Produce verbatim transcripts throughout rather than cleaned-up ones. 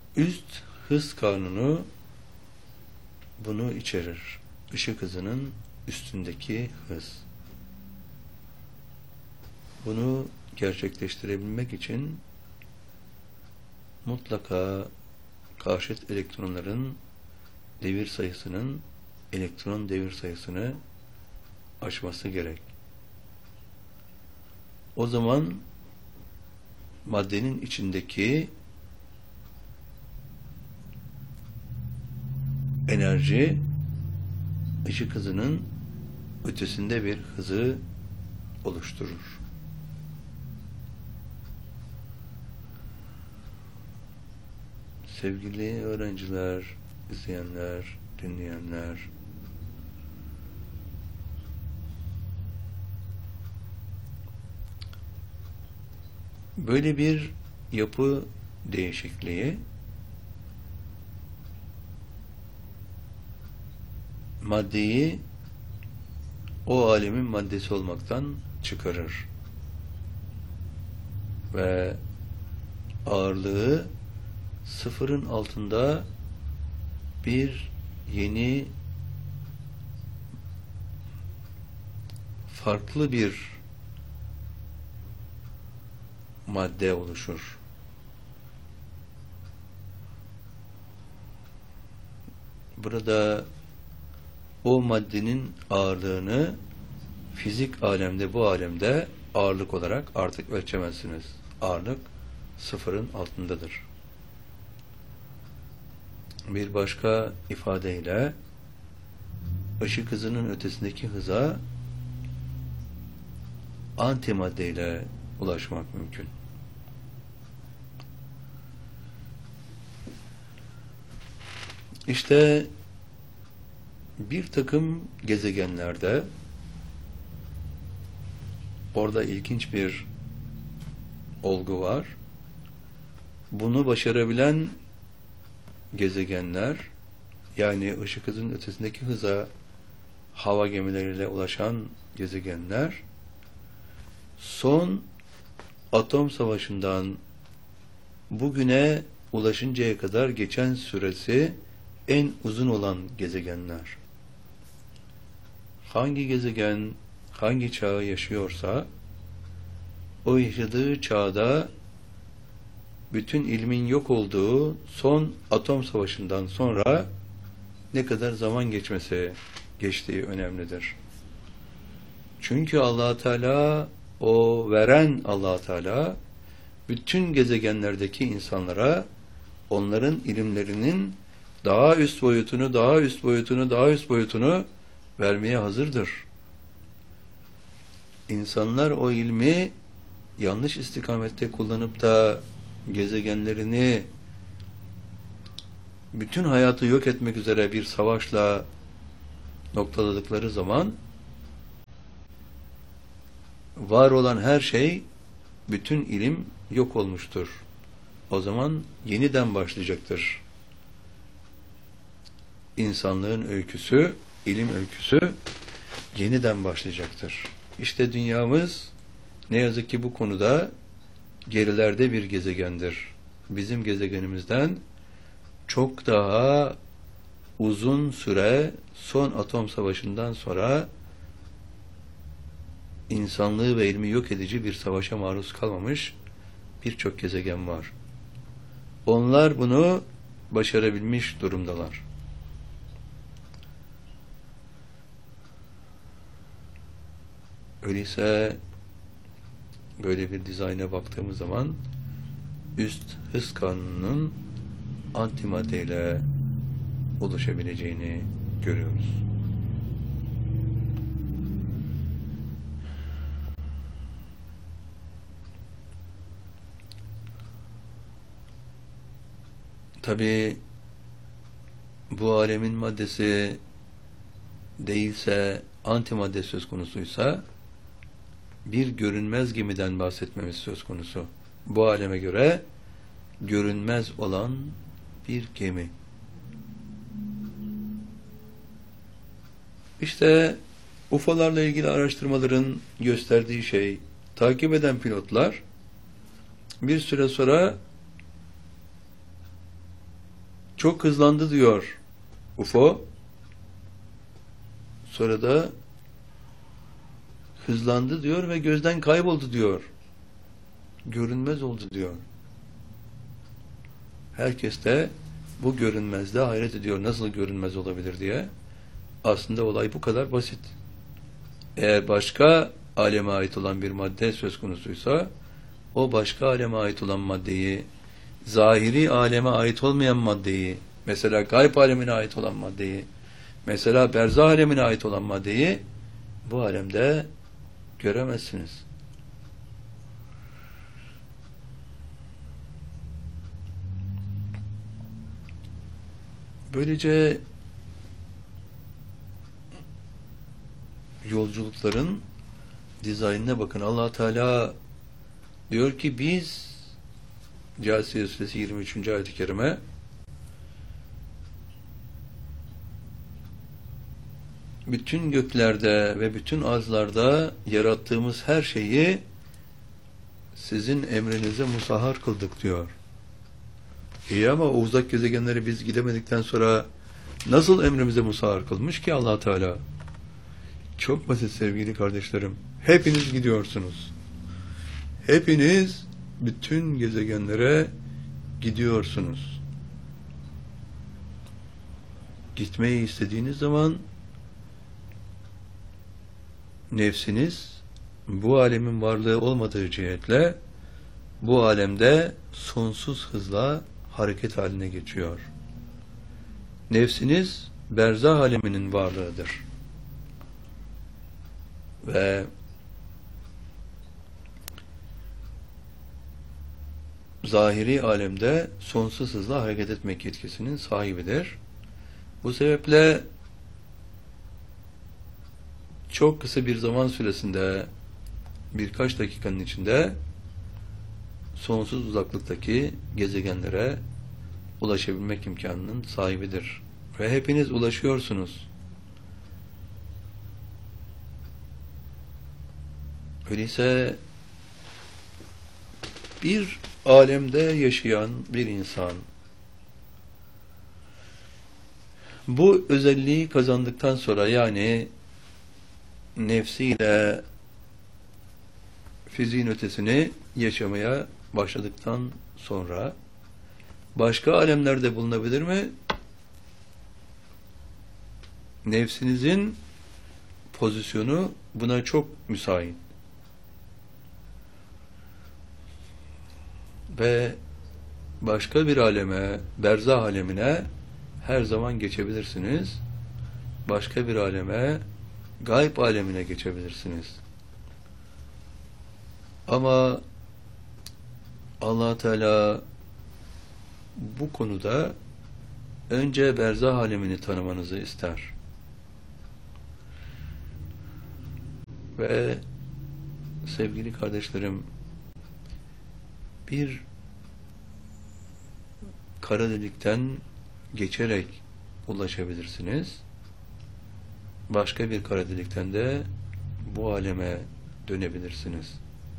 Üst hız kanunu bunu içerir. Işık hızının üstündeki hız. Bunu gerçekleştirebilmek için mutlaka karşıt elektronların devir sayısının elektron devir sayısını aşması gerek. O zaman maddenin içindeki enerji ışık hızının ötesinde bir hızı oluşturur. Sevgili öğrenciler, izleyenler, dinleyenler, böyle bir yapı değişikliği maddeyi o alemin maddesi olmaktan çıkarır ve ağırlığı sıfırın altında bir yeni farklı bir madde oluşur. Burada o maddenin ağırlığını fizik alemde, bu alemde ağırlık olarak artık ölçemezsiniz. Ağırlık sıfırın altındadır. Bir başka ifadeyle ışık hızının ötesindeki hıza antimadde ile ulaşmak mümkün. İşte bir takım gezegenlerde orada ilginç bir olgu var. Bunu başarabilen gezegenler, yani ışık hızının ötesindeki hıza hava gemileriyle ulaşan gezegenler, son atom savaşından bugüne ulaşıncaya kadar geçen süresi en uzun olan gezegenler. Hangi gezegen hangi çağı yaşıyorsa o yaşadığı çağda bütün ilmin yok olduğu son atom savaşından sonra ne kadar zaman geçmesi geçtiği önemlidir. Çünkü Allah Teala, o veren Allah Teala bütün gezegenlerdeki insanlara onların ilimlerinin daha üst boyutunu, daha üst boyutunu, daha üst boyutunu vermeye hazırdır. İnsanlar o ilmi yanlış istikamette kullanıp da gezegenlerini bütün hayatı yok etmek üzere bir savaşla noktaladıkları zaman var olan her şey, bütün ilim yok olmuştur. O zaman yeniden başlayacaktır. İnsanlığın öyküsü, ilim öyküsü yeniden başlayacaktır. İşte dünyamız ne yazık ki bu konuda gerilerde bir gezegendir. Bizim gezegenimizden çok daha uzun süre son atom savaşından sonra insanlığı ve ilmi yok edici bir savaşa maruz kalmamış birçok gezegen var. Onlar bunu başarabilmiş durumdalar. Öyleyse böyle bir dizayna baktığımız zaman üst hız kanununun antimaddeyle oluşabileceğini görüyoruz. Tabii bu alemin maddesi değilse, antimadde söz konusuysa bir görünmez gemiden bahsetmemiz söz konusu. Bu aleme göre görünmez olan bir gemi. İşte U F O'larla ilgili araştırmaların gösterdiği şey, takip eden pilotlar bir süre sonra Çok hızlandı diyor U F O. Sonra da hızlandı diyor ve gözden kayboldu diyor. Görünmez oldu diyor. Herkes de bu görünmezde hayret ediyor. Nasıl görünmez olabilir diye. Aslında olay bu kadar basit. Eğer başka aleme ait olan bir madde söz konusuysa, o başka aleme ait olan maddeyi, zahiri aleme ait olmayan maddeyi, mesela gayb alemine ait olan maddeyi, mesela berzah alemine ait olan maddeyi bu alemde göremezsiniz. Böylece yolculukların dizaynına bakın. Allah Teala diyor ki biz Câsiye Suresi yirmi üçüncü ayet-i kerime bütün göklerde ve bütün arzlarda yarattığımız her şeyi sizin emrinize musahhar kıldık diyor. İyi ama o uzak gezegenleri biz gidemedikten sonra nasıl emrimize musahhar kılmış ki Allah Teala? Çok basit sevgili kardeşlerim. Hepiniz gidiyorsunuz. Hepiniz bütün gezegenlere gidiyorsunuz. Gitmeyi istediğiniz zaman nefsiniz bu alemin varlığı olmadığı cihetle bu alemde sonsuz hızla hareket haline geçiyor. Nefsiniz berzah aleminin varlığıdır. Ve zahiri alemde sonsuz hızla hareket etmek yetkisinin sahibidir. Bu sebeple çok kısa bir zaman süresinde, birkaç dakikanın içinde sonsuz uzaklıktaki gezegenlere ulaşabilmek imkanının sahibidir. Ve hepiniz ulaşıyorsunuz. Öyleyse bir alemde yaşayan bir insan bu özelliği kazandıktan sonra, yani nefsiyle fiziğin ötesini yaşamaya başladıktan sonra başka alemlerde bulunabilir mi? Nefsinizin pozisyonu buna çok müsait. Ve başka bir aleme, berzah alemine her zaman geçebilirsiniz. Başka bir aleme, gayb alemine geçebilirsiniz. Ama Allah Teala bu konuda önce berzah alemini tanımanızı ister. Ve sevgili kardeşlerim, bir kara delikten geçerek ulaşabilirsiniz. Başka bir kara delikten de bu aleme dönebilirsiniz.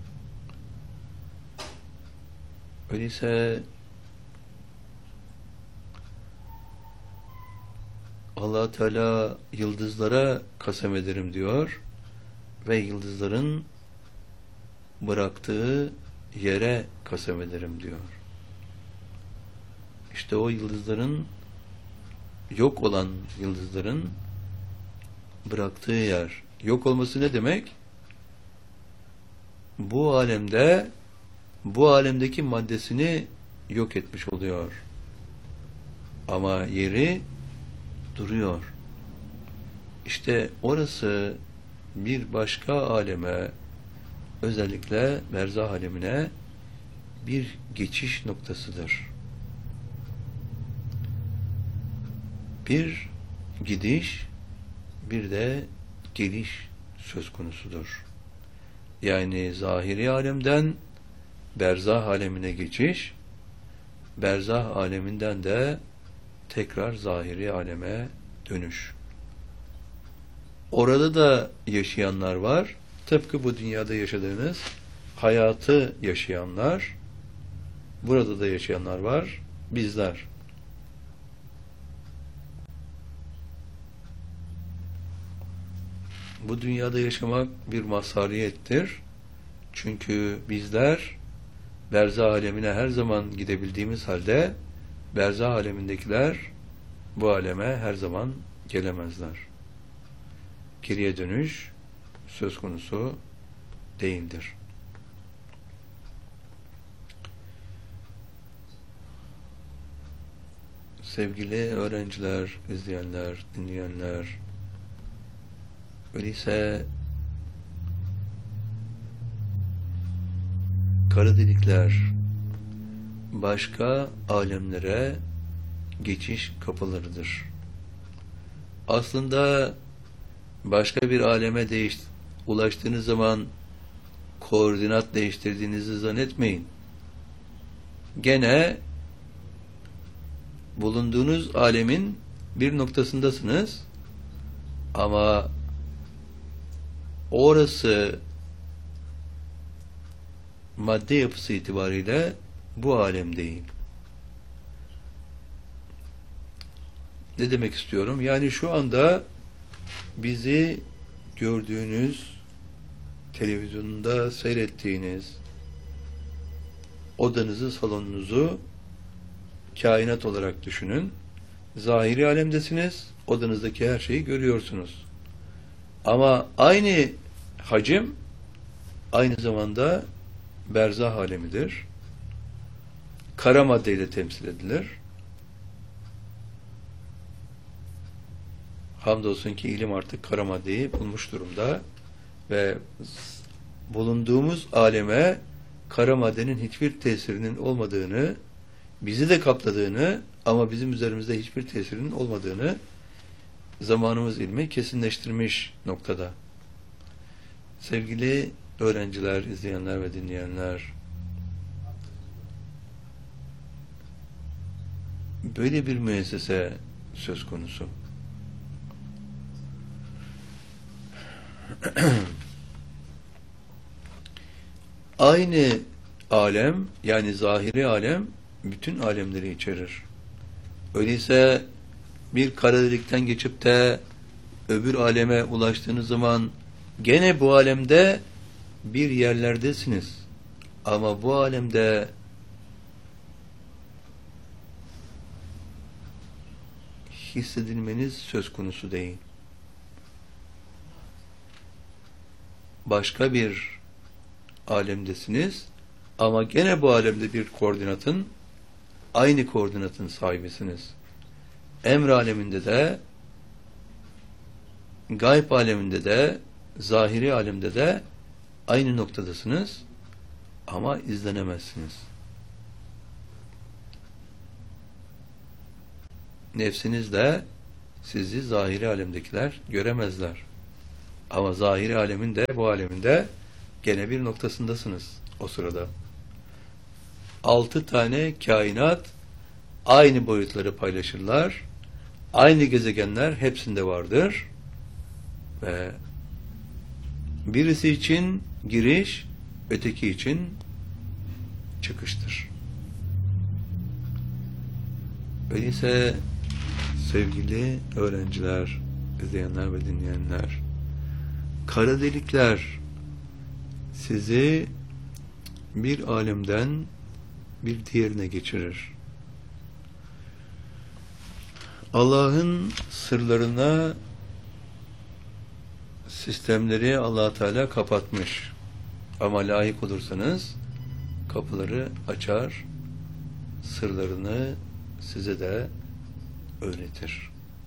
Öyleyse Allah Teala yıldızlara kasem ederim diyor ve yıldızların bıraktığı yere kasem ederim diyor. İşte o yıldızların, yok olan yıldızların bıraktığı yer. Yok olması ne demek? Bu alemde, bu alemdeki maddesini yok etmiş oluyor. Ama yeri duruyor. İşte orası bir başka aleme, özellikle berzah alemine bir geçiş noktasıdır. Bir gidiş, bir de geliş söz konusudur. Yani zahiri alemden berzah alemine geçiş, berzah aleminden de tekrar zahiri aleme dönüş. Orada da yaşayanlar var. Tıpkı bu dünyada yaşadığınız hayatı yaşayanlar, burada da yaşayanlar var, bizler. bu dünyada yaşamak bir mazhariyettir. Çünkü bizler berzah alemine her zaman gidebildiğimiz halde berzah alemindekiler bu aleme her zaman gelemezler. Geriye dönüş söz konusu değildir. Sevgili öğrenciler, izleyenler, dinleyenler, öyleyse kara delikler başka alemlere geçiş kapılarıdır. Aslında başka bir aleme değiş, ulaştığınız zaman koordinat değiştirdiğinizi zannetmeyin. Gene bulunduğunuz alemin bir noktasındasınız ama orası madde yapısı itibariyle bu alem değil. Ne demek istiyorum? Yani şu anda bizi gördüğünüz, televizyonda seyrettiğiniz odanızı, salonunuzu kainat olarak düşünün. Zahiri alemdesiniz. Odanızdaki her şeyi görüyorsunuz. Ama aynı hacim aynı zamanda berzah alemidir. Kara maddeyle temsil edilir. Hamdolsun ki ilim artık kara maddeyi bulmuş durumda ve bulunduğumuz aleme kara maddenin hiçbir tesirinin olmadığını, bizi de kapladığını ama bizim üzerimizde hiçbir tesirinin olmadığını zamanımız ilmi kesinleştirmiş noktada. Sevgili öğrenciler, izleyenler ve dinleyenler, böyle bir müessese söz konusu. Aynı alem, yani zahiri alem bütün alemleri içerir. Öyleyse bir kara delikten geçip de öbür aleme ulaştığınız zaman gene bu alemde bir yerlerdesiniz. Ama bu alemde hissedilmeniz söz konusu değil. Başka bir alemdesiniz ama gene bu alemde bir koordinatın, aynı koordinatın sahibisiniz. Emr aleminde de, gayb aleminde de, zahiri alemde de aynı noktadasınız ama izlenemezsiniz. Nefsinizle sizi zahiri alemdekiler göremezler. Ama zahiri alemin de bu aleminde gene bir noktasındasınız o sırada. Altı tane kainat aynı boyutları paylaşırlar. Aynı gezegenler hepsinde vardır. Ve birisi için giriş, öteki için çıkıştır. Öyleyse sevgili öğrenciler, izleyenler ve dinleyenler, kara delikler sizi bir alemden bir diğerine geçirir. Allah'ın sırlarına sistemleri Allah Teala kapatmış. Ama layık olursanız kapıları açar, sırlarını size de öğretir.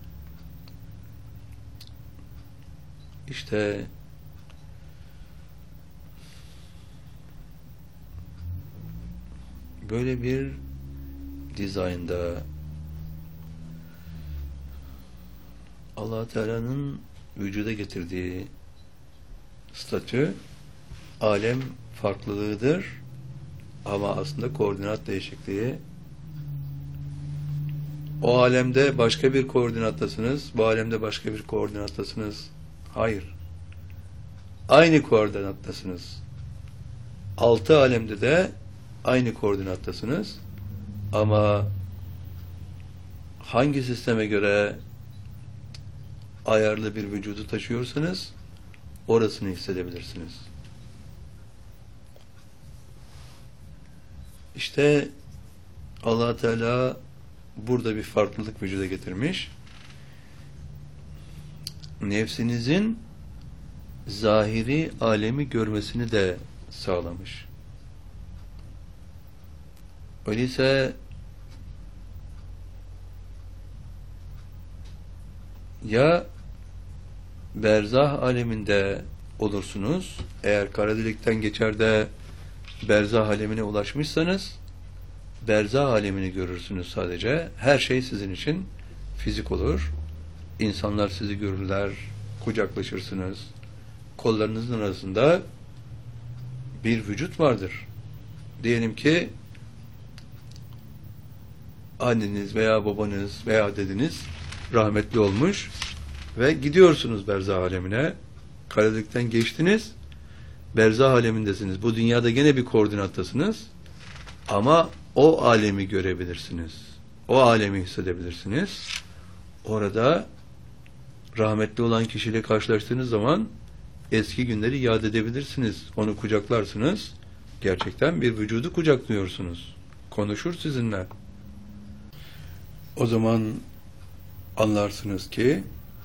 İşte böyle bir dizaynda Allah Teala'nın vücuda getirdiği statü alem farklılığıdır ama aslında koordinat değişikliği. O alemde başka bir koordinattasınız, bu alemde başka bir koordinattasınız. Hayır. Aynı koordinattasınız. Altı alemde de aynı koordinattasınız. Ama hangi sisteme göre ayarlı bir vücudu taşıyorsanız orasını hissedebilirsiniz. İşte Allah Teala burada bir farklılık vücuda getirmiş. Nefsinizin zahiri alemi görmesini de sağlamış. Öyleyse ya berzah aleminde olursunuz, eğer kara delikten geçer de berzah alemine ulaşmışsanız, berzah alemini görürsünüz sadece. Her şey sizin için fizik olur. İnsanlar sizi görürler, kucaklaşırsınız. Kollarınızın arasında bir vücut vardır. Diyelim ki anneniz veya babanız veya dedeniz rahmetli olmuş ve gidiyorsunuz berzah alemine. Kara delikten geçtiniz, berzah alemindesiniz. Bu dünyada gene bir koordinattasınız ama o alemi görebilirsiniz. O alemi hissedebilirsiniz. Orada rahmetli olan kişiyle karşılaştığınız zaman eski günleri yad edebilirsiniz. Onu kucaklarsınız. Gerçekten bir vücudu kucaklıyorsunuz. Konuşur sizinle. O zaman anlarsınız ki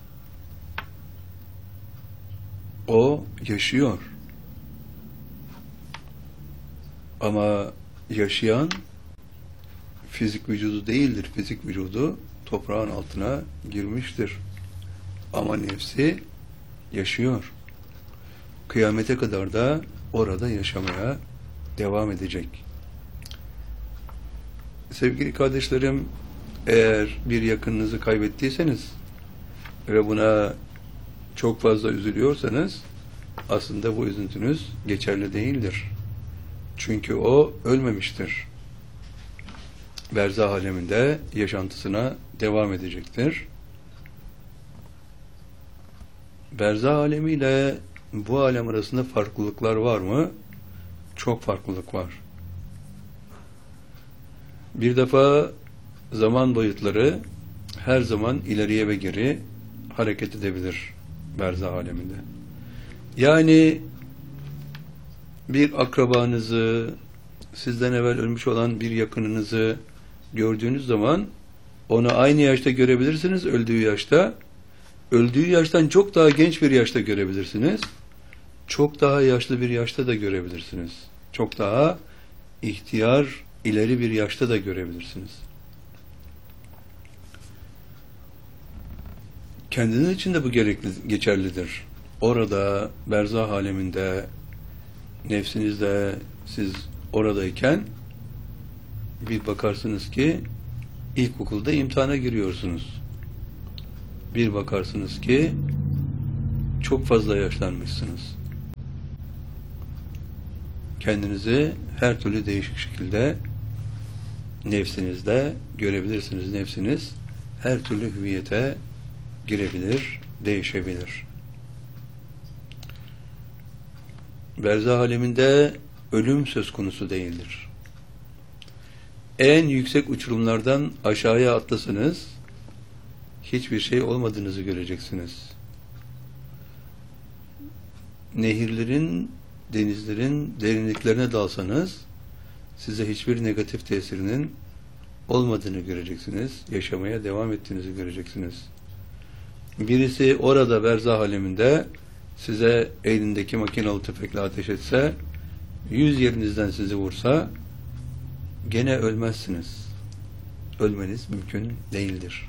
o yaşıyor. Ama yaşayan fizik vücudu değildir. Fizik vücudu toprağın altına girmiştir. Ama nefsi yaşıyor. Kıyamete kadar da orada yaşamaya devam edecek. Sevgili kardeşlerim, eğer bir yakınınızı kaybettiyseniz ve buna çok fazla üzülüyorsanız, aslında bu üzüntünüz geçerli değildir. Çünkü o ölmemiştir. Berzah aleminde yaşantısına devam edecektir. Berzah alemiyle bu alem arasında farklılıklar var mı? Çok farklılık var. Bir defa zaman boyutları her zaman ileriye ve geri hareket edebilir berzah aleminde. Yani bir akrabanızı, sizden evvel ölmüş olan bir yakınınızı gördüğünüz zaman onu aynı yaşta görebilirsiniz, öldüğü yaşta. Öldüğü yaştan çok daha genç bir yaşta görebilirsiniz. Çok daha yaşlı bir yaşta da görebilirsiniz. Çok daha ihtiyar, ileri bir yaşta da görebilirsiniz. Kendiniz için de bu gerekli, geçerlidir. Orada, berzah aleminde, nefsinizde siz oradayken bir bakarsınız ki ilkokulda imtihana giriyorsunuz. Bir bakarsınız ki çok fazla yaşlanmışsınız. Kendinizi her türlü değişik şekilde nefsinizde görebilirsiniz. Nefsiniz her türlü hüviyete girebilir, değişebilir. Berzah aleminde ölüm söz konusu değildir. En yüksek uçurumlardan aşağıya atlasanız hiçbir şey olmadığınızı göreceksiniz. Nehirlerin, denizlerin derinliklerine dalsanız size hiçbir negatif tesirinin olmadığını göreceksiniz. Yaşamaya devam ettiğinizi göreceksiniz. Birisi orada berzah aleminde size elindeki makinalı tüfekle ateş etse, yüz yerinizden sizi vursa gene ölmezsiniz. Ölmeniz mümkün değildir.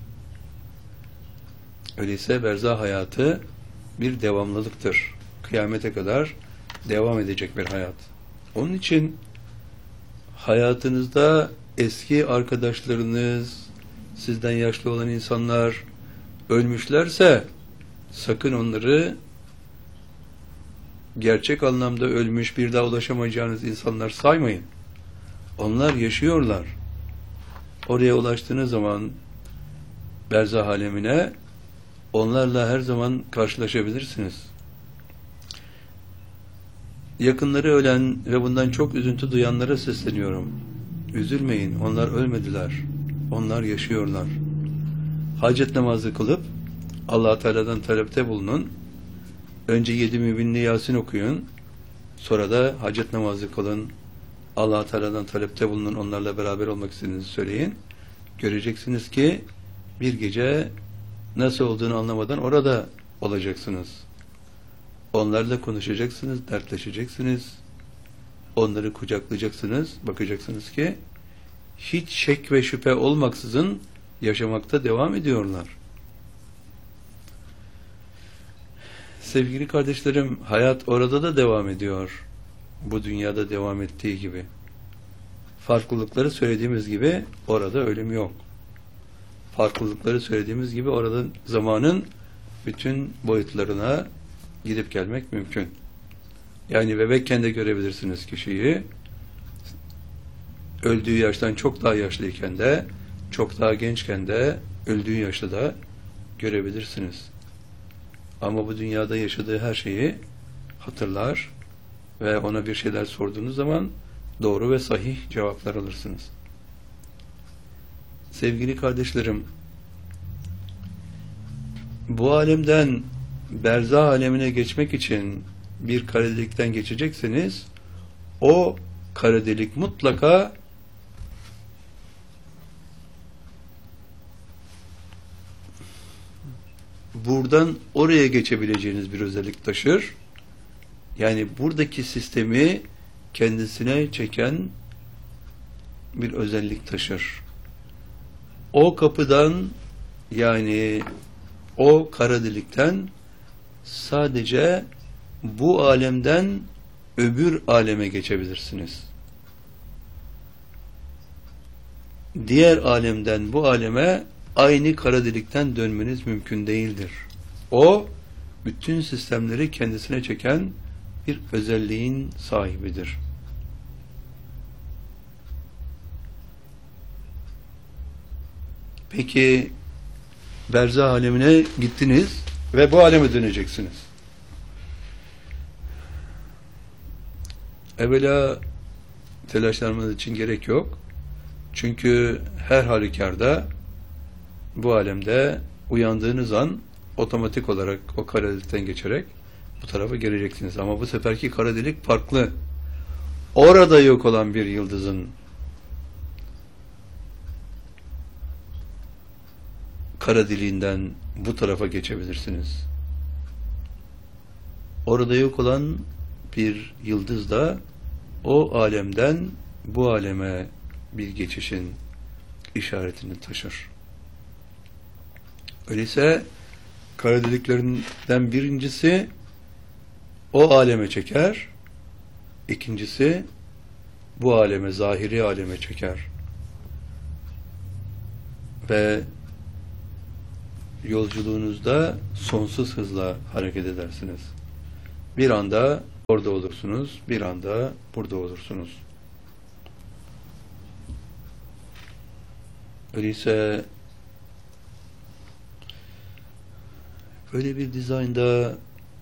Öyleyse berzah hayatı bir devamlılıktır. Kıyamete kadar devam edecek bir hayat. Onun için hayatınızda eski arkadaşlarınız, sizden yaşlı olan insanlar ölmüşlerse sakın onları gerçek anlamda ölmüş, bir daha ulaşamayacağınız insanlar saymayın. Onlar yaşıyorlar. Oraya ulaştığınız zaman berzah alemine onlarla her zaman karşılaşabilirsiniz. Yakınları ölen ve bundan çok üzüntü duyanlara sesleniyorum. Üzülmeyin, onlar ölmediler. Onlar yaşıyorlar. Hacet namazı kılıp Allah Teala'dan talepte bulunun. Önce yedi müminli Yasin okuyun. Sonra da hacet namazı kılın. Allah Teala'dan talepte bulunun. Onlarla beraber olmak istediğinizi söyleyin. Göreceksiniz ki bir gece nasıl olduğunu anlamadan orada olacaksınız. Onlarla konuşacaksınız, dertleşeceksiniz. Onları kucaklayacaksınız. Bakacaksınız ki hiç şek ve şüphe olmaksızın yaşamakta devam ediyorlar. Sevgili kardeşlerim, hayat orada da devam ediyor. Bu dünyada devam ettiği gibi. Farklılıkları söylediğimiz gibi orada ölüm yok. Farklılıkları söylediğimiz gibi orada zamanın bütün boyutlarına gidip gelmek mümkün. Yani bebekken de görebilirsiniz kişiyi. Öldüğü yaştan çok daha yaşlıyken de, çok daha gençken de, öldüğü yaşta da görebilirsiniz. Ama bu dünyada yaşadığı her şeyi hatırlar ve ona bir şeyler sorduğunuz zaman doğru ve sahih cevaplar alırsınız. Sevgili kardeşlerim, bu alemden berzah alemine geçmek için bir kara delikten geçecekseniz, o kara delik mutlaka buradan oraya geçebileceğiniz bir özellik taşır. Yani buradaki sistemi kendisine çeken bir özellik taşır. O kapıdan, yani o kara delikten sadece bu alemden öbür aleme geçebilirsiniz. Diğer alemden bu aleme aynı kara delikten dönmeniz mümkün değildir. O, bütün sistemleri kendisine çeken bir özelliğin sahibidir. Peki, berzah alemine gittiniz ve bu aleme döneceksiniz. Evvela telaşlanmanız için gerek yok. Çünkü her halükarda bu alemde uyandığınız an otomatik olarak o kara delikten geçerek bu tarafa geleceksiniz. Ama bu seferki kara delik farklı. Orada yok olan bir yıldızın kara deliğinden bu tarafa geçebilirsiniz. Orada yok olan bir yıldız da o alemden bu aleme bir geçişin işaretini taşır. Öyleyse kara deliklerinden birincisi o aleme çeker, ikincisi bu aleme, zahiri aleme çeker. Ve yolculuğunuzda sonsuz hızla hareket edersiniz. Bir anda orada olursunuz, bir anda burada olursunuz. Öyleyse böyle bir dizaynda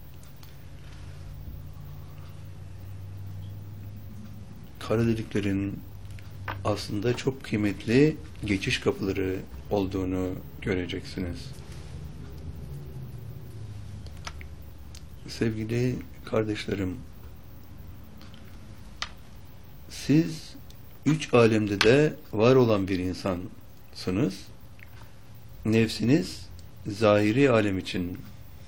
kara deliklerin aslında çok kıymetli geçiş kapıları olduğunu göreceksiniz. Sevgili kardeşlerim, siz üç alemde de var olan bir insansınız. Nefsiniz zahiri alem için,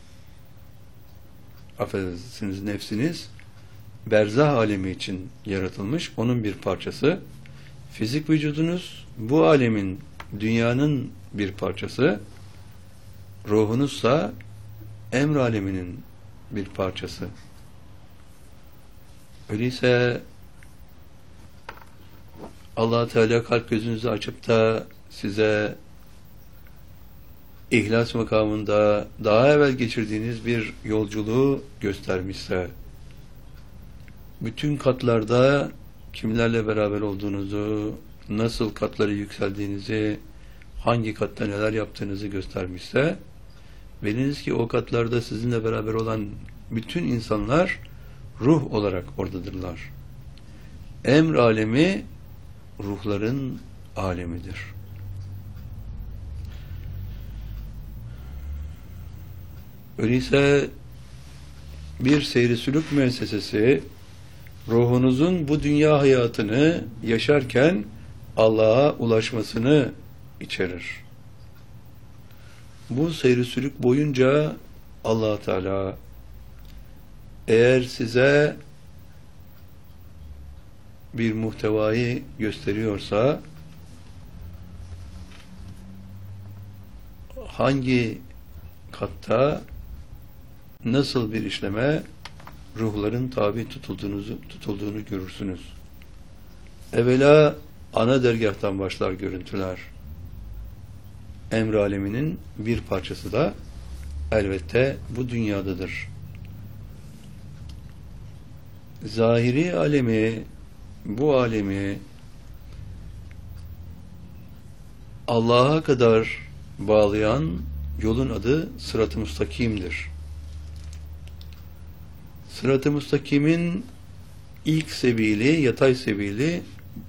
affedersiniz, nefsiniz berzah alemi için yaratılmış, onun bir parçası. Fizik vücudunuz bu alemin, dünyanın bir parçası. Ruhunuzsa emr aleminin bir parçası. Öyleyse Allah Teala kalp gözünüzü açıp da size İhlas makamında daha evvel geçirdiğiniz bir yolculuğu göstermişse, bütün katlarda kimlerle beraber olduğunuzu, nasıl katları yükseldiğinizi, hangi katta neler yaptığınızı göstermişse, biliniz ki o katlarda sizinle beraber olan bütün insanlar ruh olarak oradadırlar. Emr alemi ruhların alemidir. Öyleyse bir seyri sülük müessesesi ruhunuzun bu dünya hayatını yaşarken Allah'a ulaşmasını içerir. Bu seyri sülük boyunca Allah Teala eğer size bir muhtevayı gösteriyorsa hangi katta nasıl bir işleme ruhların tabi tutulduğunu, tutulduğunu görürsünüz. Evvela ana dergâhtan başlar görüntüler. Emr aleminin bir parçası da elbette bu dünyadadır. Zahiri alemi, bu alemi Allah'a kadar bağlayan yolun adı Sırat-ı Müstakim'dir. Sırat-ı Müstakim'in ilk sebili, yatay sebili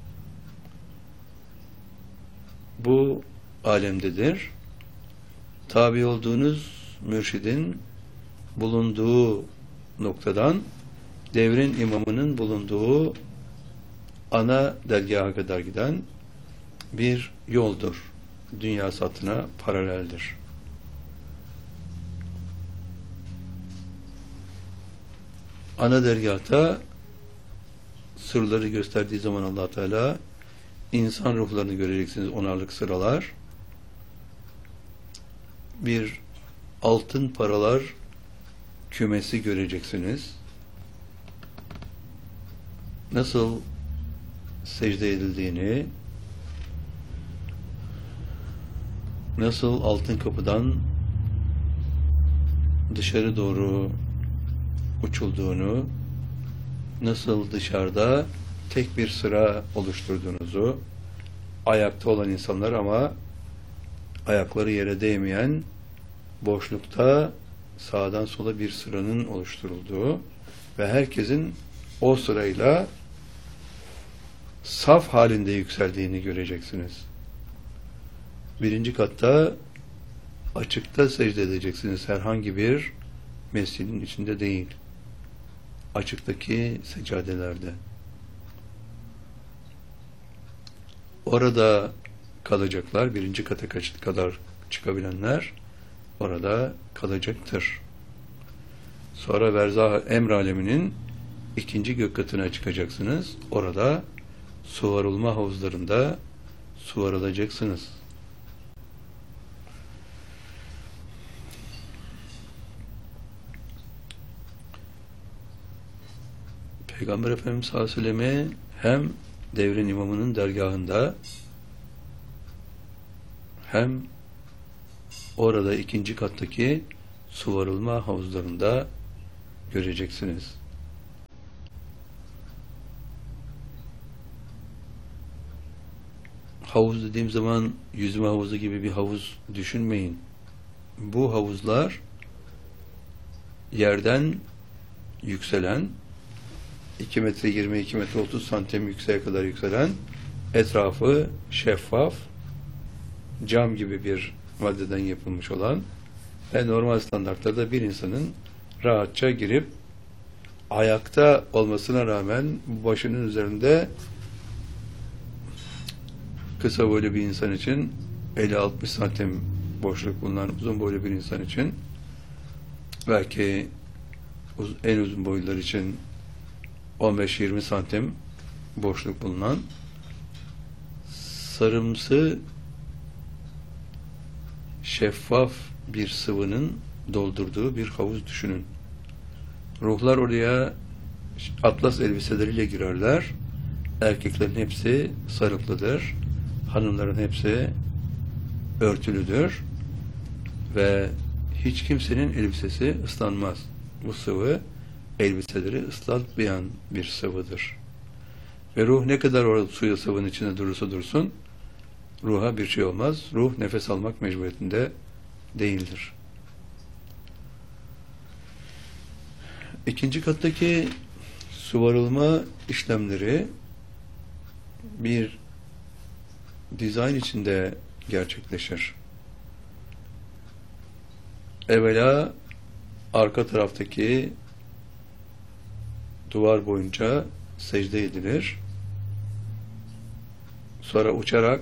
bu alemdedir. Tabi olduğunuz mürşidin bulunduğu noktadan devrin imamının bulunduğu ana dergaha kadar giden bir yoldur. Dünya satına paraleldir. Ana dergâhta sırları gösterdiği zaman Allah Teala insan ruhlarını göreceksiniz, onarlık sıralar. Bir altın paralar kümesi göreceksiniz. Nasıl secde edildiğini, nasıl altın kapıdan dışarı doğru uçulduğunu, nasıl dışarıda tek bir sıra oluşturduğunuzu, ayakta olan insanlar ama ayakları yere değmeyen boşlukta sağdan sola bir sıranın oluşturulduğu ve herkesin o sırayla saf halinde yükseldiğini göreceksiniz. Birinci katta açıkta secde edeceksiniz. Herhangi bir mescidin içinde değil. Açıktaki seccadelerde. Orada kalacaklar. Birinci kata kadar çıkabilenler orada kalacaktır. Sonra verzah emr aleminin ikinci gök katına çıkacaksınız. Orada suvarılma havuzlarında suvarılacaksınız. Peygamber Efendimiz sallallahu aleyhi ve sellem'e hem devrin imamının dergahında hem orada ikinci kattaki suvarılma havuzlarında göreceksiniz. Havuz dediğim zaman yüzme havuzu gibi bir havuz düşünmeyin. Bu havuzlar yerden yükselen iki metre yirmi, iki metre otuz santim yükseğe kadar yükselen, etrafı şeffaf cam gibi bir maddeden yapılmış olan ve normal standartlarda bir insanın rahatça girip ayakta olmasına rağmen başının üzerinde kısa boylu bir insan için elli altmış santim boşluk bulunan uzun boylu bir insan için belki uz en uzun boylular için on beş yirmi santim boşluk bulunan sarımsı şeffaf bir sıvının doldurduğu bir havuz düşünün. Ruhlar oraya atlas elbiseleriyle girerler. Erkeklerin hepsi sarıklıdır. Hanımların hepsi örtülüdür. Ve hiç kimsenin elbisesi ıslanmaz. Bu sıvı elbiseleri ıslatmayan bir sıvıdır. Ve ruh ne kadar orada suya sıvının içinde durursa dursun, ruha bir şey olmaz. Ruh nefes almak mecburiyetinde değildir. İkinci kattaki suvarılma işlemleri bir dizayn içinde gerçekleşir. Evvela arka taraftaki duvar boyunca secde edilir. Sonra uçarak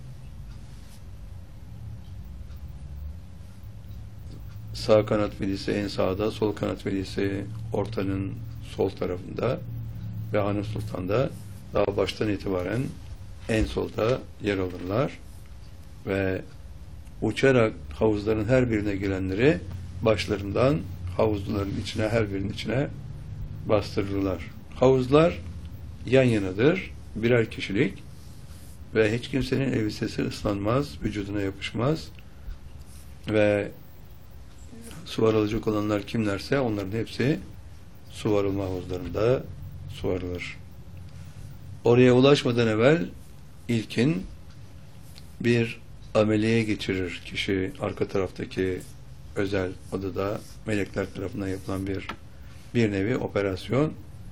sağ kanat velisi en sağda, sol kanat velisi ortanın sol tarafında ve Hanım Sultan da daha baştan itibaren en solda yer alırlar ve uçarak havuzların her birine girenleri başlarından havuzların içine, her birinin içine bastırırlar. Havuzlar yan yanadır, birer kişilik ve hiç kimsenin elbisesi ıslanmaz, vücuduna yapışmaz ve su varılacak olanlar kimlerse onların hepsi su varılma havuzlarında su varılır. Oraya ulaşmadan evvel ilkin bir ameliyeye geçirir kişi, arka taraftaki özel odada melekler tarafından yapılan bir bir nevi operasyon.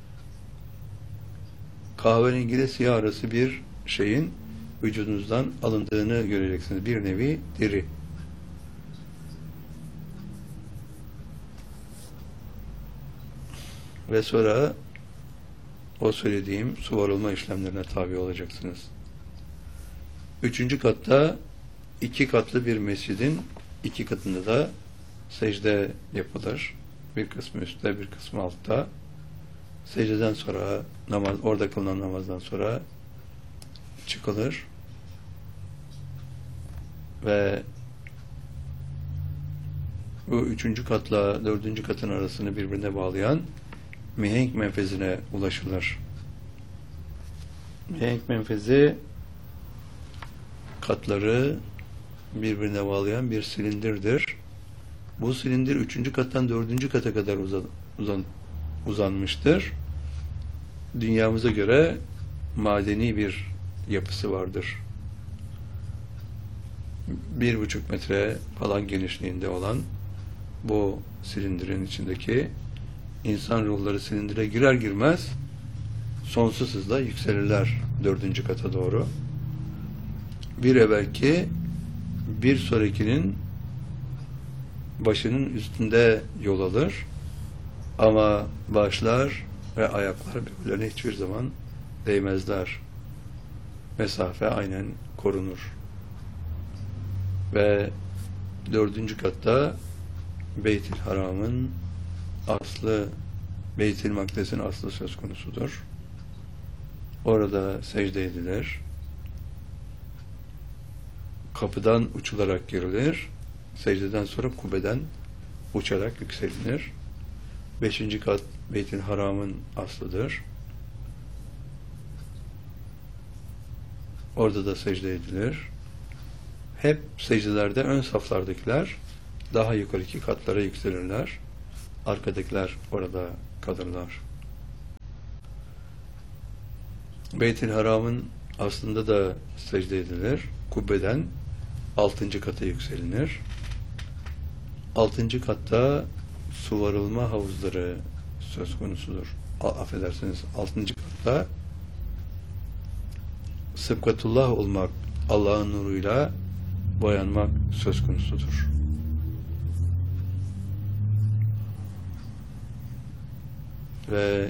Kahverengi ile siyah arası bir şeyin vücudunuzdan alındığını göreceksiniz. Bir nevi deri. Ve sonra o söylediğim su varılma işlemlerine tabi olacaksınız. Üçüncü katta iki katlı bir mescidin iki katında da secde yapılır. Bir kısmı üstte, bir kısmı altta. Secdeden sonra, namaz, orada kılınan namazdan sonra çıkılır. Ve bu üçüncü katla dördüncü katın arasını birbirine bağlayan mihenk menfezine ulaşılır. Mihenk menfezi katları birbirine bağlayan bir silindirdir. Bu silindir üçüncü kattan dördüncü kata kadar uzan, uzan, uzanmıştır. Dünyamıza göre madeni bir yapısı vardır. Bir buçuk metre falan genişliğinde olan bu silindirin içindeki insan ruhları silindire girer girmez sonsuz hızla yükselirler dördüncü kata doğru. Bir evvelki bir sonrakinin başının üstünde yol alır ama başlar ve ayaklar birbirlerine hiçbir zaman değmezler. Mesafe aynen korunur. Ve dördüncü katta Beyt-i Haram'ın aslı, Beyt-i Makdes'in aslı söz konusudur. Orada secde edilir. Kapıdan uçularak girilir. Secdeden sonra kubbeden uçarak yükselinir. Beşinci kat Beyt-i Haram'ın aslıdır. Orada da secde edilir. Hep secdelerde ön saflardakiler daha yukarıki katlara yükselirler. Arkadakiler orada kalırlar. Beyt-i Haram'ın aslında da secde edilir. Kubbeden altıncı kata yükselinir. Altıncı katta su varılma havuzları söz konusudur. A affedersiniz, altıncı katta sıbgatullah olmak, Allah'ın nuruyla boyanmak söz konusudur. Ve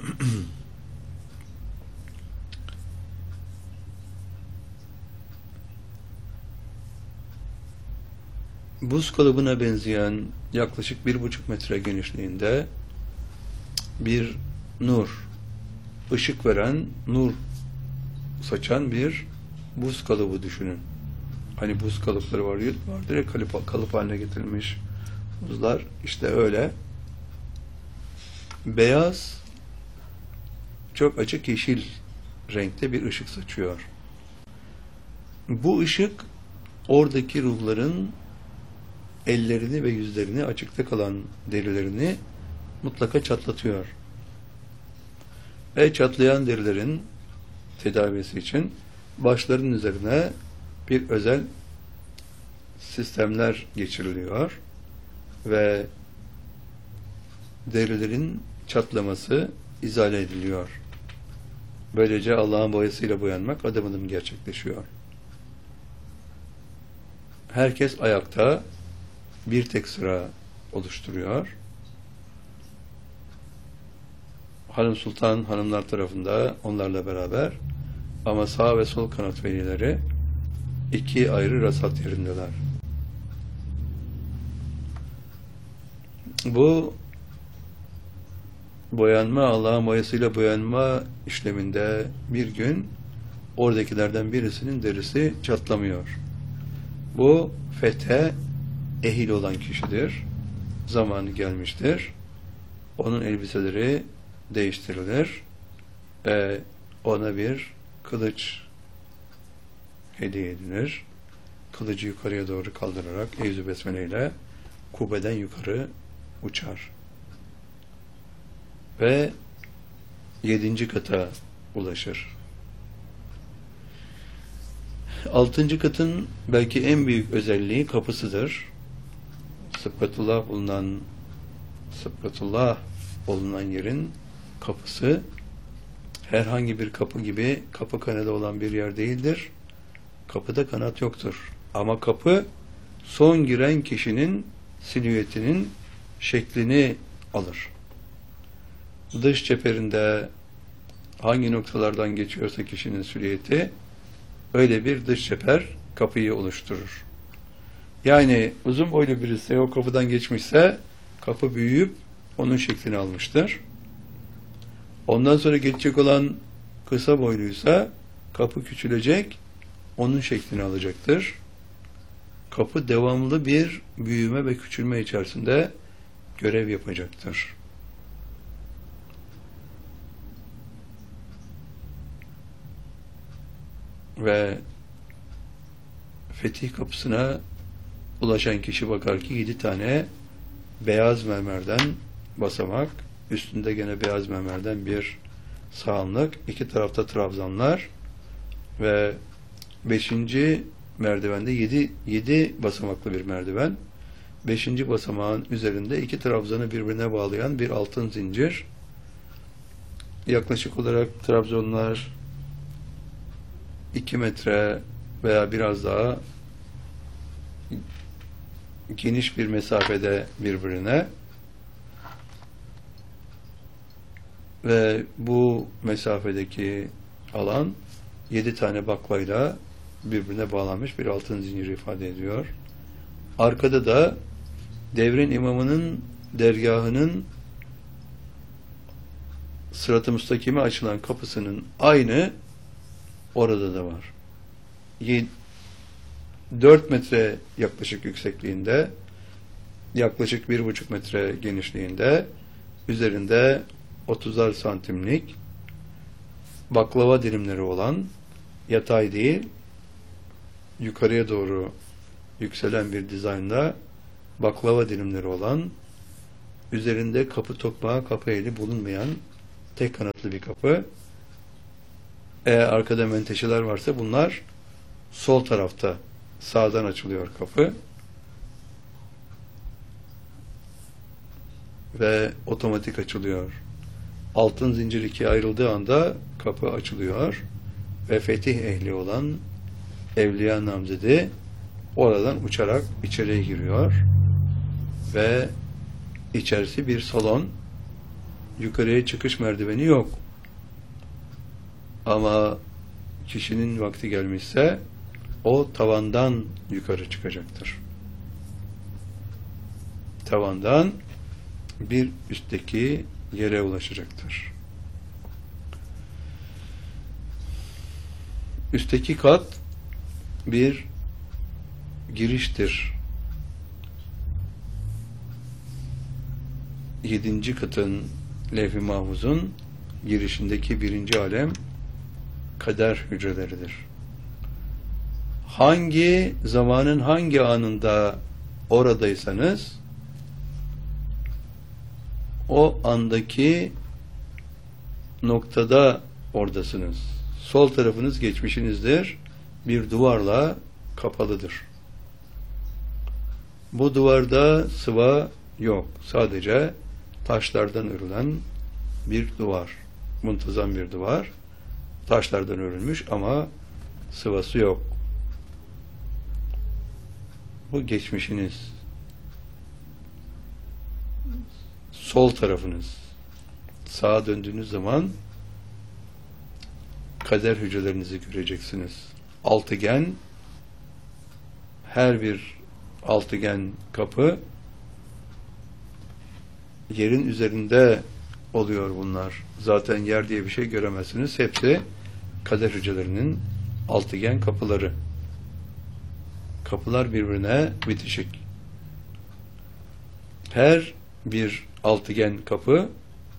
buz kalıbına benzeyen yaklaşık bir buçuk metre genişliğinde bir nur, ışık veren, nur saçan bir buz kalıbı düşünün. Hani buz kalıpları var, vardır ya, kalıp, kalıp haline getirilmiş buzlar. İşte öyle. Beyaz, çok açık yeşil renkte bir ışık saçıyor. Bu ışık oradaki ruhların ellerini ve yüzlerini, açıkta kalan derilerini mutlaka çatlatıyor. Ve çatlayan derilerin tedavisi için başların üzerine bir özel sistemler geçiriliyor ve derilerin çatlaması izale ediliyor. Böylece Allah'ın boyasıyla boyanmak adım adım gerçekleşiyor. Herkes ayakta bir tek sıra oluşturuyor. Hanım Sultan hanımlar tarafında onlarla beraber, ama sağ ve sol kanat velileri iki ayrı rasat yerindeler. Bu boyanma, Allah'ın boyasıyla boyanma işleminde bir gün oradakilerden birisinin derisi çatlamıyor. Bu fethe ehil olan kişidir. Zamanı gelmiştir. Onun elbiseleri değiştirilir. Ee, ona bir kılıç hediye edilir. Kılıcı yukarıya doğru kaldırarak Eyüz-i Besmele ile kubbeden yukarı uçar. Ve yedinci kata ulaşır. Altıncı katın belki en büyük özelliği kapısıdır. Sıfetullah bulunan Sıfetullah bulunan yerin kapısı herhangi bir kapı gibi kapı kanadı olan bir yer değildir. Kapıda kanat yoktur. Ama kapı son giren kişinin silüetinin şeklini alır. Dış çeperinde hangi noktalardan geçiyorsa kişinin silüeti öyle bir dış çeper kapıyı oluşturur. Yani uzun boylu birisi o kapıdan geçmişse kapı büyüyüp onun şeklini almıştır. Ondan sonra geçecek olan kısa boyluysa kapı küçülecek, onun şeklini alacaktır. Kapı devamlı bir büyüme ve küçülme içerisinde görev yapacaktır. Ve fetih kapısına ulaşan kişi bakar ki yedi tane beyaz mermerden basamak, üstünde gene beyaz mermerden bir sağanlık, iki tarafta trabzanlar ve beşinci merdivende yedi, yedi basamaklı bir merdiven. Beşinci basamağın üzerinde iki trabzanı birbirine bağlayan bir altın zincir. Yaklaşık olarak trabzanlar iki metre veya biraz daha geniş bir mesafede birbirine ve bu mesafedeki alan yedi tane baklayla birbirine bağlanmış bir altın zinciri ifade ediyor. Arkada da devrin imamının dergahının Sırat-ı Müstakim'e açılan kapısının aynı orada da var. dört metre yaklaşık yüksekliğinde, yaklaşık bir buçuk metre genişliğinde, üzerinde otuzar santimlik baklava dilimleri olan, yatay değil, yukarıya doğru yükselen bir dizaynda baklava dilimleri olan, üzerinde kapı tokmağı, kapı eli bulunmayan tek kanatlı bir kapı. Eğer arkada menteşeler varsa bunlar sol tarafta, sağdan açılıyor kapı ve otomatik açılıyor. Altın zincir ikiye ayrıldığı anda kapı açılıyor ve fetih ehli olan evliya namzedi oradan uçarak içeriye giriyor ve içerisi bir salon, yukarıya çıkış merdiveni yok. Ama kişinin vakti gelmişse o tavandan yukarı çıkacaktır. Tavandan bir üstteki yere ulaşacaktır. Üstteki kat bir giriştir. Yedinci katın Levh-i Mahfuz'un girişindeki birinci alem kader hücreleridir. Hangi zamanın hangi anında oradaysanız o andaki noktada oradasınız. Sol tarafınız geçmişinizdir. Bir duvarla kapalıdır. Bu duvarda sıva yok. Sadece taşlardan örülen bir duvar. Muntazam bir duvar. Taşlardan örülmüş ama sıvası yok. Bu geçmişiniz. Sol tarafınız. sağa döndüğünüz zaman kader hücrelerinizi göreceksiniz. Altıgen, her bir altıgen kapı yerin üzerinde oluyor bunlar. Zaten yer diye bir şey göremezsiniz. Hepsi kader hücrelerinin altıgen kapıları. Kapılar birbirine bitişik. Her bir altıgen kapı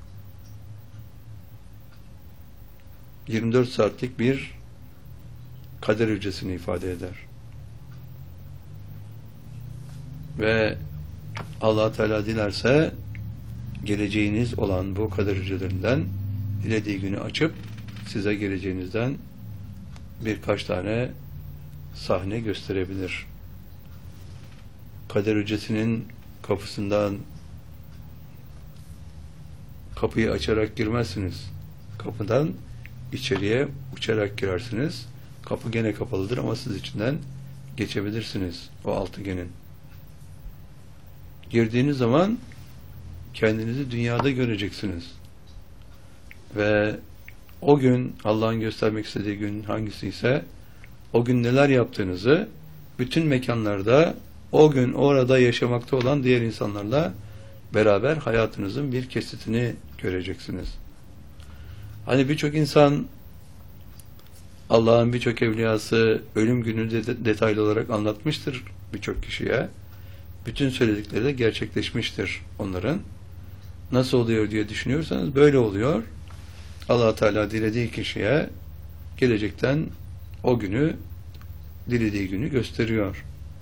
yirmi dört saatlik bir kader hücresini ifade eder. Ve Allah Teala dilerse geleceğiniz olan bu kader hücrelerinden dilediği günü açıp size geleceğinizden birkaç tane sahne gösterebilir. Kader hücresinin kapısından kapıyı açarak girmezsiniz. Kapıdan içeriye uçarak girersiniz. Kapı gene kapalıdır ama siz içinden geçebilirsiniz o altıgenin. Girdiğiniz zaman kendinizi dünyada göreceksiniz. Ve o gün Allah'ın göstermek istediği gün hangisi ise o gün neler yaptığınızı bütün mekanlarda o gün orada yaşamakta olan diğer insanlarla beraber hayatınızın bir kesitini göreceksiniz. Hani birçok insan Allah'ın birçok evliyası ölüm gününü de detaylı olarak anlatmıştır birçok kişiye. Bütün söyledikleri de gerçekleşmiştir onların. Nasıl oluyor diye düşünüyorsanız böyle oluyor. Allah Teala dilediği kişiye gelecekten o günü, dilediği günü gösteriyor.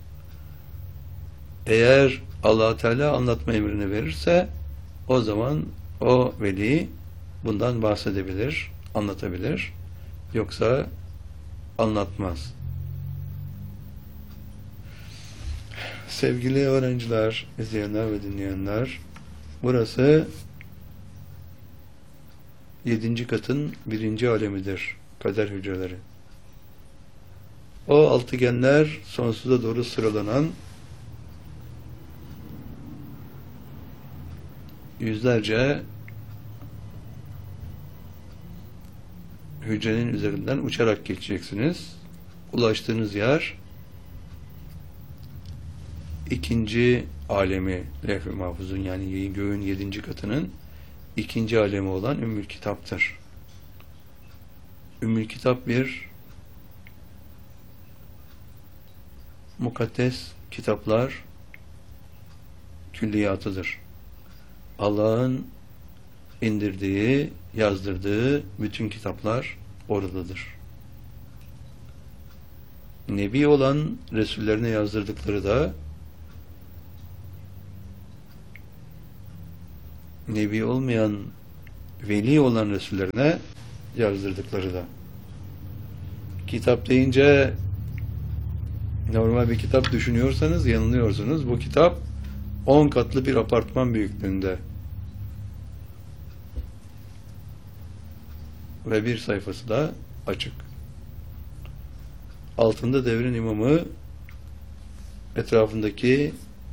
Eğer Allah Teala anlatma emrini verirse o zaman o veli bundan bahsedebilir, anlatabilir. Yoksa anlatmaz. Sevgili öğrenciler, izleyenler ve dinleyenler, burası yedinci katın birinci alemidir. Kader hücreleri. O altıgenler sonsuza doğru sıralanan yüzlerce hücrenin üzerinden uçarak geçeceksiniz. Ulaştığınız yer ikinci alemi, Levh-i Mahfuz'un yani göğün yedinci katının ikinci alemi olan Ümmül Kitap'tır. Ümmül Kitap bir mukaddes kitaplar külliyatıdır. Allah'ın indirdiği, yazdırdığı bütün kitaplar oradadır. Nebi olan Resullerine yazdırdıkları da Nebi olmayan veli olan Resullerine yazdırdıkları da. Kitap deyince normal bir kitap düşünüyorsanız yanılıyorsunuz. Bu kitap on katlı bir apartman büyüklüğünde. Ve bir sayfası da açık. Altında devrin imamı etrafındaki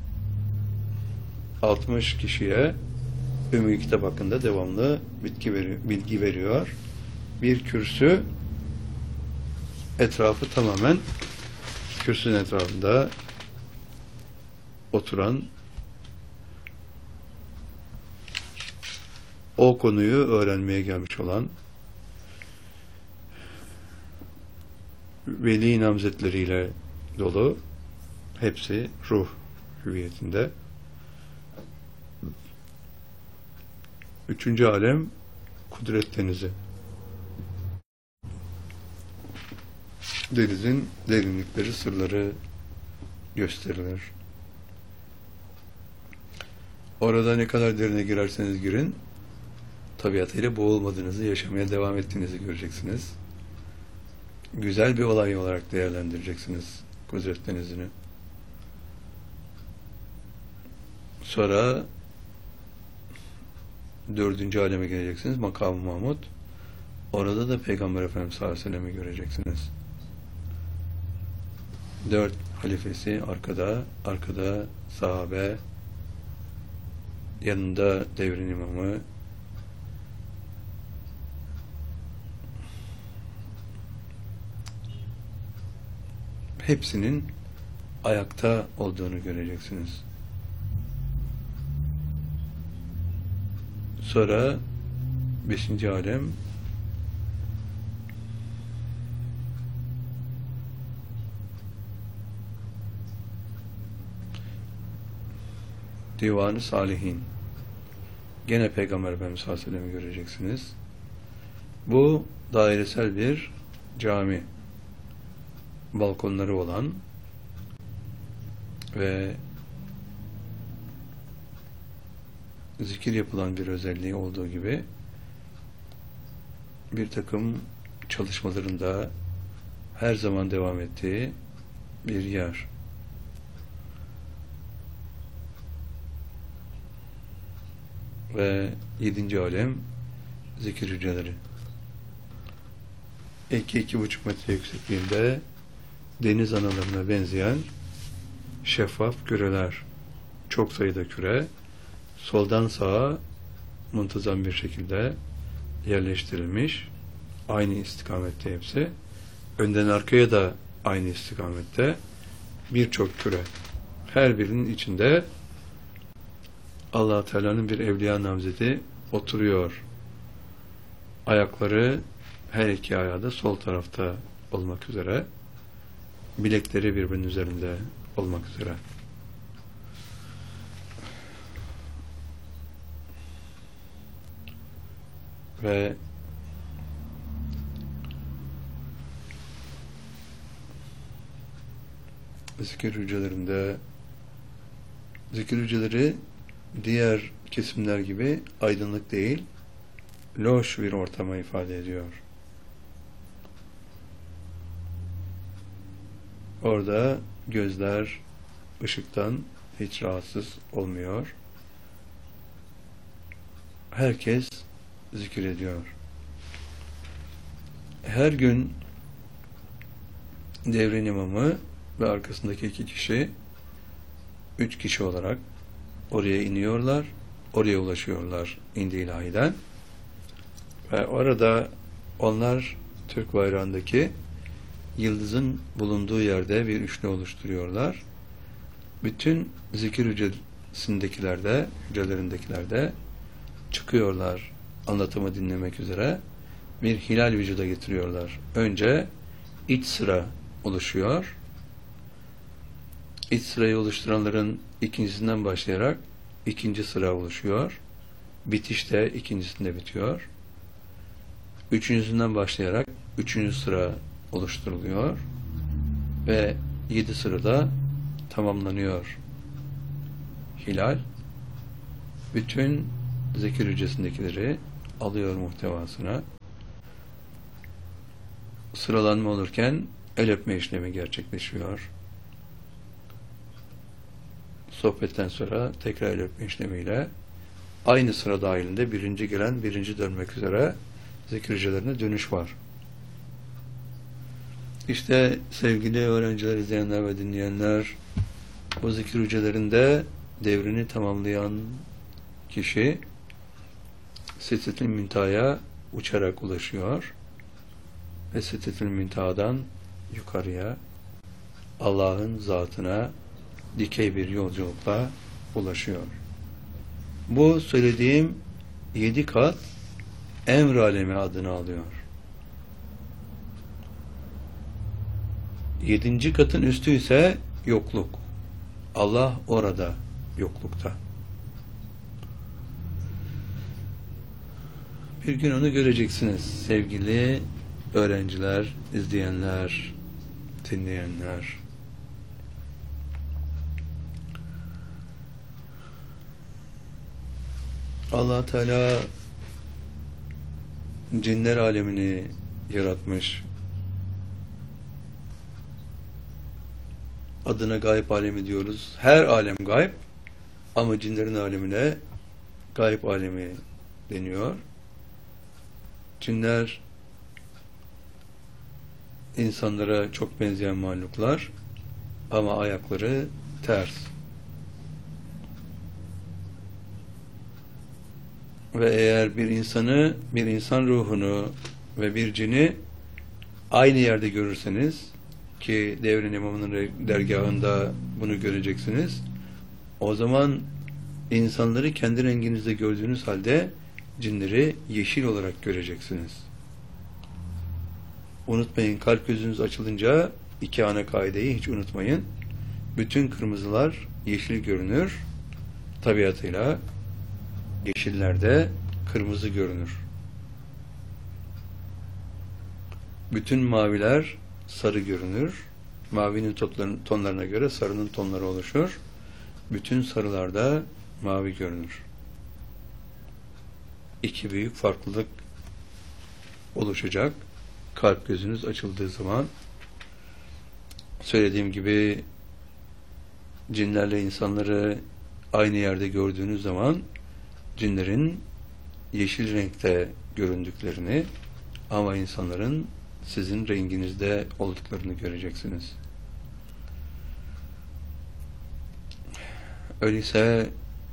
altmış kişiye Ümmü Kitap hakkında devamlı bilgi veriyor, bilgi veriyor. Bir kürsü etrafı tamamen kürsünün etrafında oturan o konuyu öğrenmeye gelmiş olan veli namzetleriyle dolu, hepsi ruh hüviyetinde. Üçüncü alem kudret denizi. Denizin derinlikleri, sırları gösterilir. Orada ne kadar derine girerseniz girin, tabiatıyla boğulmadığınızı, yaşamaya devam ettiğinizi göreceksiniz. Güzel bir olay olarak değerlendireceksiniz kudret denizini. Sonra dördüncü aleme geleceksiniz. Makam-ı Mahmud. Orada da Peygamber Efendimiz sallallahu aleyhi ve sellem'i göreceksiniz. Dört halifesi arkada, arkada sahabe, yanında devrin imamı, hepsinin ayakta olduğunu göreceksiniz. Sonra beşinci alem Divan-ı Salihin. Gene Peygamber Efendimiz sallallahu aleyhi ve sellem'i göreceksiniz. Bu dairesel bir cami. Balkonları olan ve zikir yapılan bir özelliği olduğu gibi bir takım çalışmalarında her zaman devam ettiği bir yer. Ve yedinci alem zikir hücreleri. iki iki buçuk metre yüksekliğinde deniz analarına benzeyen şeffaf küreler. Çok sayıda küre soldan sağa muntazam bir şekilde yerleştirilmiş. Aynı istikamette hepsi. Önden arkaya da aynı istikamette birçok küre. Her birinin içinde Allah-u Teala'nın bir evliya namzedi oturuyor. Ayakları her iki ayağı da sol tarafta olmak üzere. Bilekleri birbirinin üzerinde olmak üzere. Ve zikir hücrelerinde zikir hücreleri diğer kesimler gibi aydınlık değil, loş bir ortama ifade ediyor. Orada gözler ışıktan hiç rahatsız olmuyor. Herkes zikir ediyor. Her gün devrin imamı ve arkasındaki iki kişi, üç kişi olarak oraya iniyorlar, oraya ulaşıyorlar indi ilahiden. Ve orada onlar Türk bayrağındaki yıldızın bulunduğu yerde bir üçlü oluşturuyorlar. Bütün zikir hücresindekiler de, hücrelerindekiler de çıkıyorlar anlatımı dinlemek üzere. Bir hilal vücuda getiriyorlar. Önce iç sıra oluşuyor. İç sırayı oluşturanların ikincisinden başlayarak ikinci sıra oluşuyor. Bitişte ikincisinde bitiyor. Üçüncüsünden başlayarak üçüncü sıra oluşturuluyor. Ve yedi sırada tamamlanıyor hilal. Bütün zikir hücresindekileri alıyor muhtevasına. Sıralanma olurken el öpme işlemi gerçekleşiyor. Sohbetten sonra tekrar el öpme işlemiyle aynı sıra dahilinde birinci gelen birinci dönmek üzere zikir hücrelerine dönüş var. İşte sevgili öğrenciler, izleyenler ve dinleyenler, bu zikir hücrelerinde devrini tamamlayan kişi Sidret-i Müntaha'ya uçarak ulaşıyor ve Sidret-i Müntaha'dan yukarıya Allah'ın zatına dikey bir yolculukla ulaşıyor. Bu söylediğim yedi kat emr alemi adını alıyor. Yedinci katın üstü ise yokluk. Allah orada yoklukta. Bir gün onu göreceksiniz sevgili öğrenciler, izleyenler, dinleyenler. Allah Teala cinler alemini yaratmış. Adına gayb alemi diyoruz. Her alem gayb ama cinlerin alemine gayb alemi deniyor. Cinler insanlara çok benzeyen mahluklar ama ayakları ters. Ve eğer bir insanı, bir insan ruhunu ve bir cini aynı yerde görürseniz ki devrin imamının dergahında bunu göreceksiniz. O zaman insanları kendi renginizde gördüğünüz halde cinleri yeşil olarak göreceksiniz. Unutmayın, kalp gözünüz açılınca iki ana kaideyi hiç unutmayın. Bütün kırmızılar yeşil görünür. Tabiatıyla yeşillerde kırmızı görünür. Bütün maviler sarı görünür. Mavinin tonlarına göre sarının tonları oluşur. Bütün sarılarda mavi görünür. İki büyük farklılık oluşacak. Kalp gözünüz açıldığı zaman, söylediğim gibi cinlerle insanları aynı yerde gördüğünüz zaman cinlerin yeşil renkte göründüklerini ama insanların sizin renginizde olduklarını göreceksiniz. Öyleyse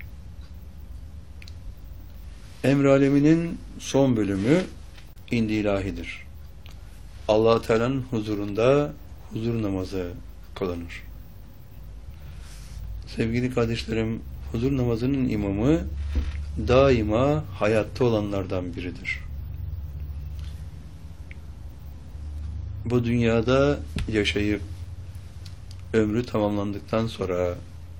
emr aleminin son bölümü indi ilahidir. Allah-u Teala'nın huzurunda huzur namazı kılınır. Sevgili kardeşlerim, huzur namazının imamı daima hayatta olanlardan biridir. Bu dünyada yaşayıp ömrü tamamlandıktan sonra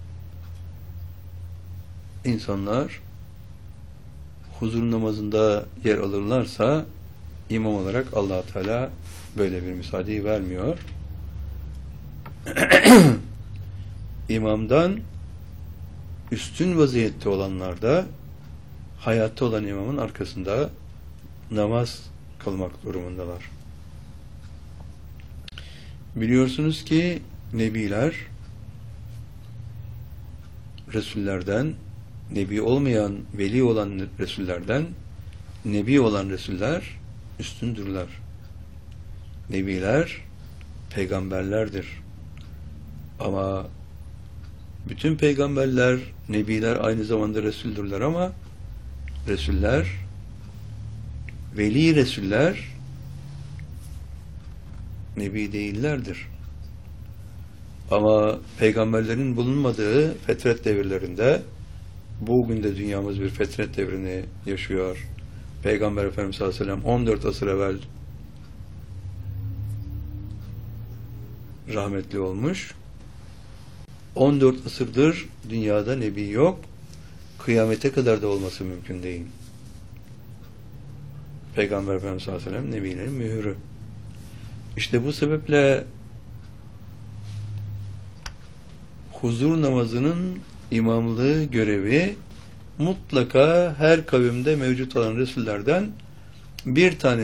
insanlar huzur namazında yer alırlarsa imam olarak Allah Teala böyle bir müsaadeyi vermiyor. İmamdan üstün vaziyette olanlar da hayatta olan imamın arkasında namaz kılmak durumundalar. Biliyorsunuz ki nebiler Resullerden, nebi olmayan, veli olan Resullerden, nebi olan Resuller üstündürler. Nebiler peygamberlerdir. Ama bütün peygamberler, nebiler aynı zamanda Resuldürler ama Resuller, veli Resuller nebi değillerdir. Ama peygamberlerin bulunmadığı fetret devirlerinde, bugün de dünyamız bir fetret devrini yaşıyor. Peygamber Efendimiz sallallahu aleyhi ve sellem on dört asır evvel rahmetli olmuş. on dört asırdır dünyada nebi yok. Kıyamete kadar da olması mümkün değil. Peygamber Efendimiz sallallahu aleyhi ve sellem nebilerin mühürü. İşte bu sebeple huzur namazının imamlığı görevi mutlaka her kavimde mevcut olan Resullerden bir tane